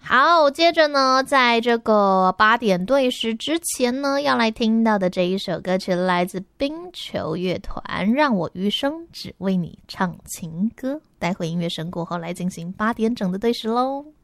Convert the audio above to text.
好，接着呢，在这个8点对时之前呢，要来听到的这一首歌曲来自冰球乐团，《让我余生只为你唱情歌》。待会音乐声过后，来进行8点整的对时喽。